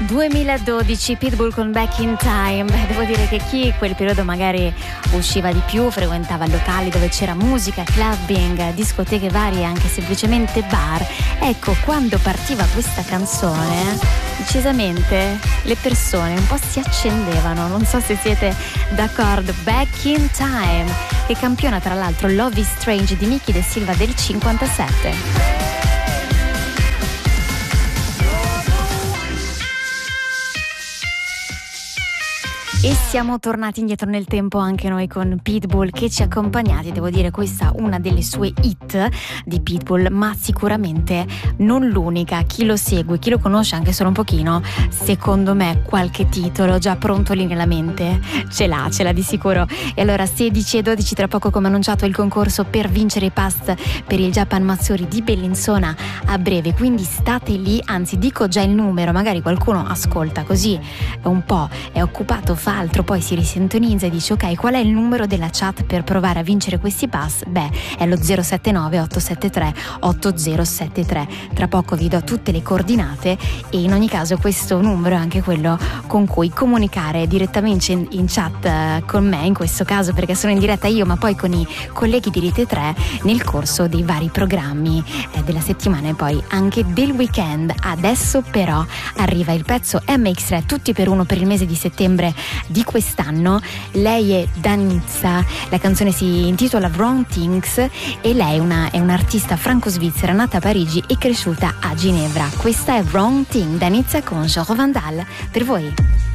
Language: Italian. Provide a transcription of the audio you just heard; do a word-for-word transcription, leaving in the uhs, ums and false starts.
duemiladodici, Pitbull con Back in Time. Beh, devo dire che chi quel periodo magari usciva di più, frequentava locali dove c'era musica, clubbing, discoteche varie, anche semplicemente bar, ecco, quando partiva questa canzone, decisamente le persone un po' si accendevano. Non so se siete d'accordo. Back in Time, che campiona tra l'altro Love is Strange di Nicky De Silva del cinquantasette. E siamo tornati indietro nel tempo anche noi con Pitbull, che ci ha accompagnati. Devo dire, questa una delle sue hit di Pitbull, ma sicuramente non l'unica. Chi lo segue, chi lo conosce anche solo un pochino, secondo me qualche titolo già pronto lì nella mente ce l'ha, ce l'ha di sicuro. E allora sedici e dodici, tra poco, come annunciato, il concorso per vincere i pass per il Japan Matsuri di Bellinzona a breve, quindi state lì. Anzi, dico già il numero, magari qualcuno ascolta così un po', è occupato, fa altro, poi si risintonizza e dice: ok, qual è il numero della chat per provare a vincere questi pass? Beh, è lo zero sette nove otto sette tre otto zero sette tre. Tra poco vi do tutte le coordinate e in ogni caso questo numero è anche quello con cui comunicare direttamente in, in chat con me, in questo caso perché sono in diretta io, ma poi con i colleghi di Rete tre nel corso dei vari programmi eh, della settimana e poi anche del weekend. Adesso però arriva il pezzo M X tre, tutti per uno, per il mese di settembre di quest'anno. Lei è Danizza, la canzone si intitola Wrong Things e lei è, una, è un'artista franco-svizzera nata a Parigi e cresciuta a Ginevra. Questa è Wrong Thing, Danizza con Jean Vandal per voi.